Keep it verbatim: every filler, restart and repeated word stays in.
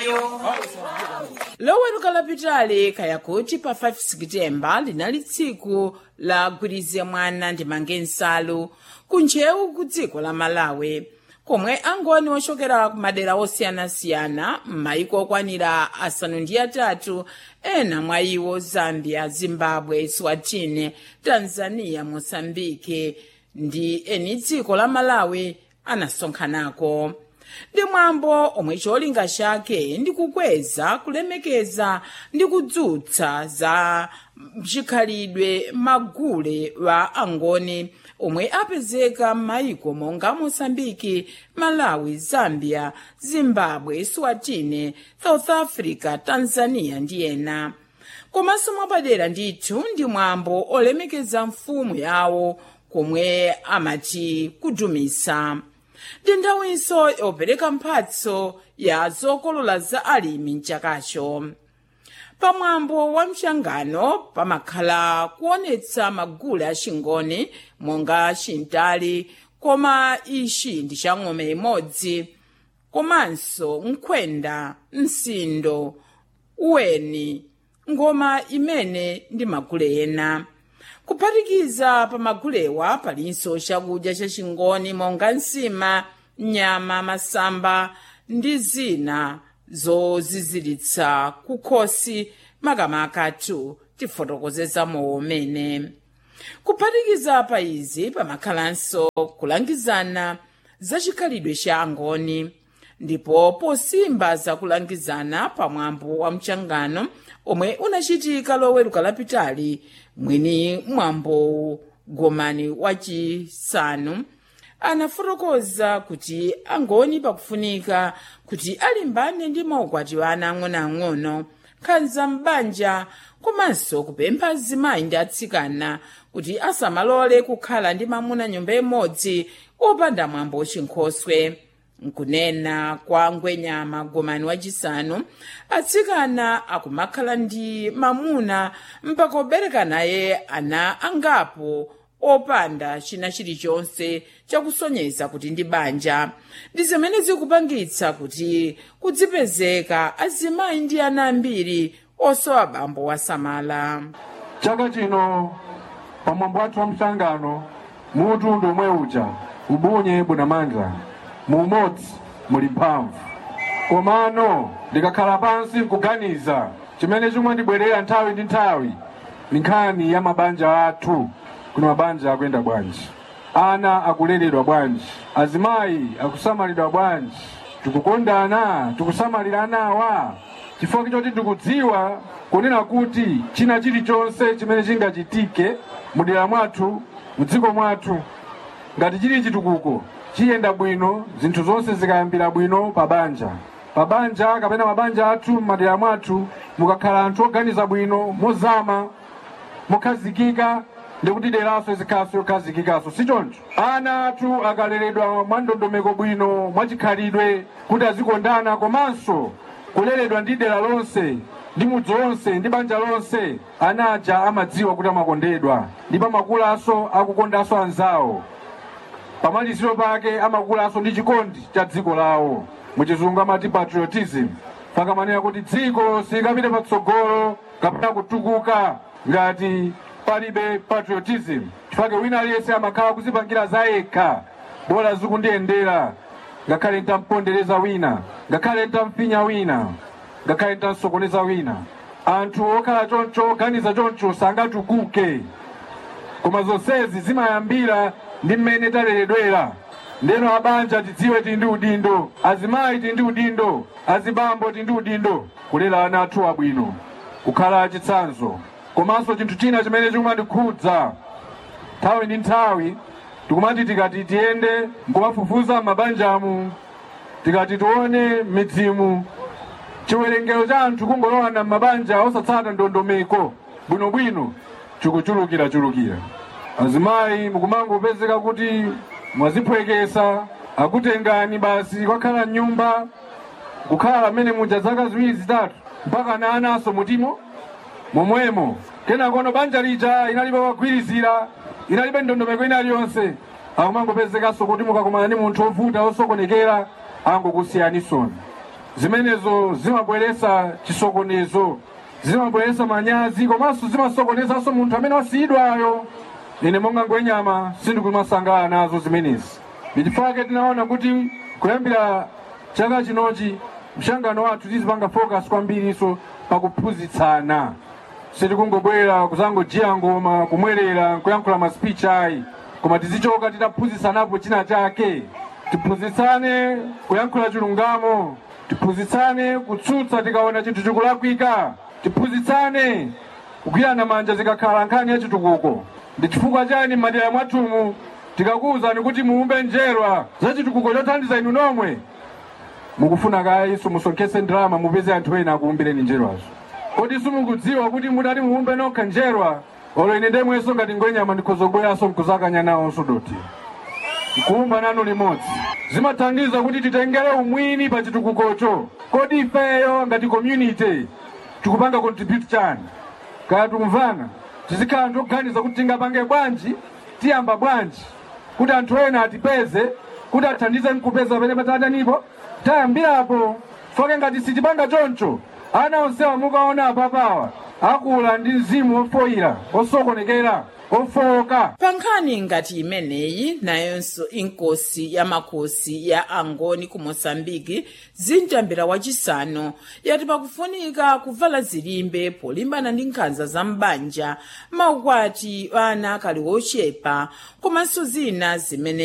nayo. loweruka lapitali kaya kuti pa five Septemba linali tsiku la gwirize mwana ndi mange nsalu kunjewu ku dziko la Malawi, komwe angoni ochokera ku madera osiyanasiyana m'mayiko okwanira asanu ndi atatu, ena mwa iwo Zambia, Zimbabwe, Eswatini, Tanzania, Mozambike ndi eni dziko la Malawi anasonkhanako. Ndi mwambo omwe cholinga chake ndi kukweza, kulemekeza ndi kudzutsa za chikhalidwe magule wa angoni omwe apezeka m'mayiko monga Mozambiki, Malawi, Zambia, Zimbabwe, Eswatini, South Africa, Tanzania ndi ena. Komanso mwapadera ndithu ndi mwambo olemekeza mfumu yawo komwe amati kudumisa. Ndi nthawinso yopereka mphatso ya zokolola za alimi mchakacho. Pamwambo wa mchangano pamakhala kuonetsa magule achingoni monga chintali, koma ichi ndi cha ng'ombe imodzi, komanso nkhwenda, msindo, uweni, ngoma imene ndi magule ena. Kuphatikiza pa magulewa palinso chakudya chachingoni monga nsima, nyama, masamba ndi zina zoziziritsa kukhosi makamakatu tifotokozeza momene. Kuphatikiza pa izi pamakhalanso kulangizana za chikhalidwe cha angoni, ndipo posimba za kulangizana pamwambo wa mchangano omwe unachitika loweruka lapitali, mwini mwambo Gomani wachisanu anafotokoza kuti angoni pakufunika kuti alimbane ndi maukwati wa ana ang'onoang'ono, nkhanza m'banja, komanso kupempha azimayi ndi atsikana kuti asamalole kukhala ndi mamuna nyumba imodzi opanda mwambo wachinkhoswe. Nkunena kwa Ngwenyama Gomani wachisanu, atsikana akumakhala ndi mamuna mpaka obereka naye ana angapo opanda china chilichonse chakusonyeza kuti ndi banja. Ndi zimene zikupangitsa kuti kudzipezeka azimayi ndi ana ambiri osowa bambo wasamala. Chaka chino pamwambo wathu wa msangano mutu ndi omwe uja ubunye bunamandla mumodzi muli mphamvu. Komano ndikakhala pansi kuganiza chimene chomwe ndibwerera nthawi ndi nthawi ni nkhani ya mabanja athu. Kuno mabanja akuyenda bwanji, ana akuleredwa bwanji, azimayi akusamalidwa bwanji, tikukondana, tikusamalira anawa. Chifukwa choti tikudziwa kunena kuti china chilichonse chimene chingachitike mudera mwathu, mudziko mwathu, ngati chili chitukuko chiyenda bwino, zinthu zonse zikayambira bwino pabanja. Pabanja kapena mabanja athu madera mwathu mukakhala anthu oganiza bwino, mozama, mukhazikika, ndikuti deraso zikhaso yokhazikikaso. Sichoncho ana athu akaleredwa mwandondomeko bwino, mwachikhalidwe, kuti azikondana, komanso kuleredwa ndi dera lonse, ndi mudzi wonse, ndi banja lonse, ana aja amadziwa kuti amakondedwa, ndipo amakulaso akukondanso anzawo. Pamaliziro pake amakulaso ndi chikondi cha dziko lawo. Muchizungu amati patriotism. Pakamanena kuti dziko sikapita patsogolo kapena kutukuka ngati palibe patriotism. Chifukwa wina aliyense amakhala kuzipangira za yekha, bola zikundiyendera, ngakhale ntampondereza wina, ngakhale ntamfinya wina, ngakhale ntamsokoneza wina. Anthu okhala choncho, oganiza choncho sangatukuke. Koma zonsezi zimayambira ndi mmene taleredwera. Ndeno abanja tidziwe tindi udindo, azimayi tindi udindo, azibambo tindi udindo, kulera ana athu abwino, kukhala achitsanzo. Komanso chinthu china chimene chikumandikhudza nthawi ndi nthawi, tikumati tikati tiyende nkumafufuza mabanjamu, tikati tione midzimu, chiwerengero cha anthu kungolowana m'mabanja osatsata ndondomeko bwinobwino chikuchulukira chulukira. Azimayi mukumango upezeka kuti mwaziphwekesa, akutengani basi kwakhala nyumba, kukhala amene muja zaka ziwiri zitatu mpaka na anaso mutimo momwemo. Kena kono banja lija inalibe wagwirizira, inalibe ndondomeko inaliyonse, akumango upezekaso kuti mukakumana ndi munthu ovuta osokonekera angokusiyanisoni. zimenezo zimabweresa chisokonezo, zimabweresa manyazi, komanso zimasokonesanso munthu amene wasiyidwayo. Ine monga Ngwenyama sindikumasangala nazo zimenezi. Ndichifukwa tinaona kuti kuyambira chaka chinochi mshangano wathu tizipanga focus kwambiriso pakuphunzitsana. Sitikungobwera kuzangojiya ngoma, kumwerera, kuyankhula ma speech ayi, koma tizichoka titaphunzitsanapo china chake. Tiphunzitsane kuyankhula chilungamo, tiphunzitsane kutsutsa tikaona chinthu chikulakwika, tiphunzitsane kugwirana manja zikakhala nkhani ya chitukuko. Ndi chifukwa chani m'madera mwathumu tikakuwuzani kuti muumbe njerwa za chitukuko chothandiza inu nomwe, mukufuna kayiso musonkhese ndalama mupeze anthu ena akuumbireni njerwazo. Kodi simukudziwa kuti mudati muumbe nokha njerwa, olo ine ndemweso ngati Ngwenyama ndikhozobweranso mkuzakanya nawonso doti kuumba nanu limodzi. Zimathandiza kuti titengere umwini pa chitukukocho. Kodi ifeyo ngati community tikupanga contribute chani? Kaya tikumvana tizikhala ndikuganiza kuti tingapange bwanji, tiyamba bwanji kuti anthu ena atipeze, kuti athandize mkupeza pene patadanipo, tayambirapo. Foke ngati sitipanga choncho, ana onsewa mukaona apapawa akula ndi mzimu ofoira, osokonekera, ofoka. Pankhani ngati imeneyi nayonso inkosi ya makosi ya Angoni ku Mosambiki zinjambira wachisanu yati pakufunika kuvala zilimbe polimbana ndi nkhanza za mbanja, maukwati ana akali ochepa, komanso zina zimene